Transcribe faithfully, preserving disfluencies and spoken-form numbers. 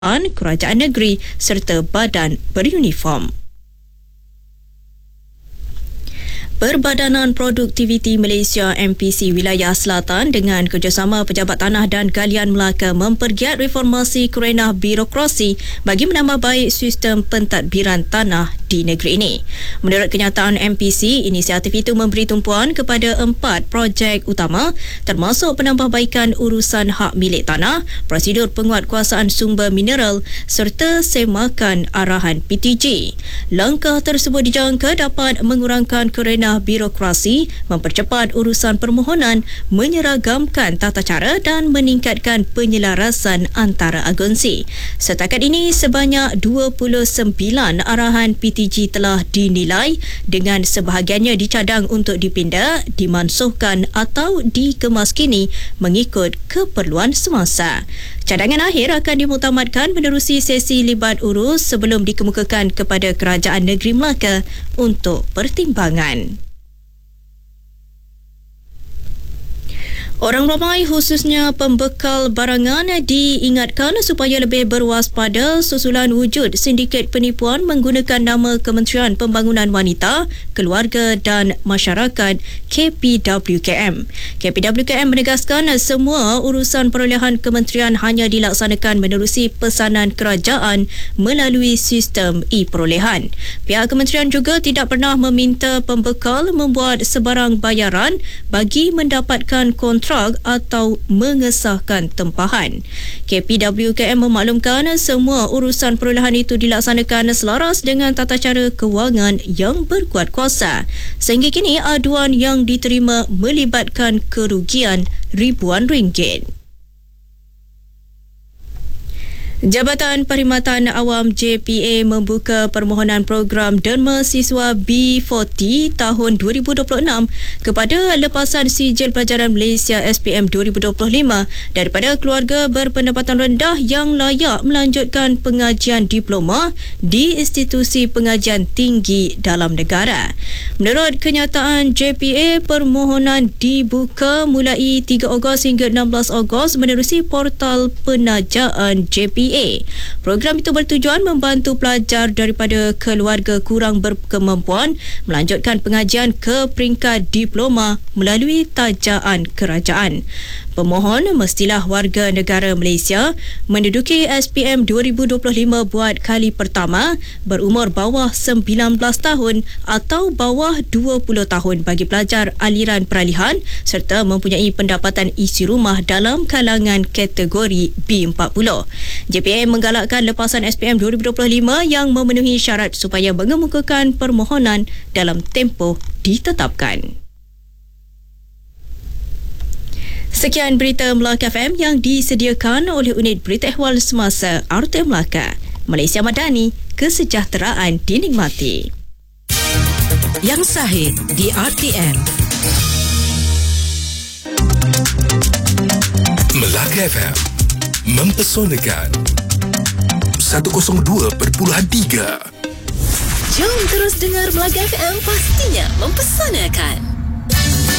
kerajaan negeri serta badan beruniform. Perbadanan Produktiviti Malaysia M P C Wilayah Selatan dengan kerjasama Pejabat Tanah dan Galian Melaka mempergiat reformasi kerenah birokrasi bagi menambah baik sistem pentadbiran tanah di negeri ini. Menurut kenyataan M P C, inisiatif itu memberi tumpuan kepada empat projek utama termasuk penambahbaikan urusan hak milik tanah, prosedur penguatkuasaan sumber mineral serta semakan arahan P T J. Langkah tersebut dijangka dapat mengurangkan kerenah birokrasi, mempercepat urusan permohonan, menyeragamkan tata cara dan meningkatkan penyelarasan antara agensi. Setakat ini, sebanyak dua puluh sembilan arahan P T J telah dinilai dengan sebahagiannya dicadang untuk dipindah, dimansuhkan atau dikemaskini mengikut keperluan semasa. Cadangan akhir akan dimuktamadkan menerusi sesi libat urus sebelum dikemukakan kepada Kerajaan Negeri Melaka untuk pertimbangan. Orang ramai khususnya pembekal barangan diingatkan supaya lebih berwaspada susulan wujud sindiket penipuan menggunakan nama Kementerian Pembangunan Wanita, Keluarga dan Masyarakat K P W K M. K P W K M menegaskan semua urusan perolehan kementerian hanya dilaksanakan menerusi pesanan kerajaan melalui sistem e-perolehan. Pihak kementerian juga tidak pernah meminta pembekal membuat sebarang bayaran bagi mendapatkan kontrak atau mengesahkan tempahan. K P W K M memaklumkan semua urusan perolehan itu dilaksanakan selaras dengan tata cara kewangan yang berkuat kuasa. Sehingga kini aduan yang diterima melibatkan kerugian ribuan ringgit. Jabatan Perkhidmatan Awam J P A membuka permohonan program Derma Siswa B empat puluh tahun dua ribu dua puluh enam kepada Lepasan Sijil Pelajaran Malaysia S P M dua ribu dua puluh lima daripada keluarga berpendapatan rendah yang layak melanjutkan pengajian diploma di institusi pengajian tinggi dalam negara. Menurut kenyataan J P A, permohonan dibuka mulai tiga Ogos hingga enam belas Ogos menerusi portal penajaan J P A. Program itu bertujuan membantu pelajar daripada keluarga kurang berkemampuan melanjutkan pengajian ke peringkat diploma melalui tajaan kerajaan. Pemohon mestilah warga negara Malaysia, menduduki S P M dua ribu dua puluh lima buat kali pertama, berumur bawah sembilan belas tahun atau bawah dua puluh tahun bagi pelajar aliran peralihan serta mempunyai pendapatan isi rumah dalam kalangan kategori B empat puluh. J P A menggalakkan lepasan S P M dua ribu dua puluh lima yang memenuhi syarat supaya mengemukakan permohonan dalam tempoh ditetapkan. Sekian berita Melaka F M yang disediakan oleh unit berita ehwal semasa R T M Melaka. Malaysia Madani, kesejahteraan dinikmati. Yang sahih di R T M. Melaka F M mempesonakan seratus dua perpuluhan tiga. Jom terus dengar Melaka F M, pastinya mempesonakan.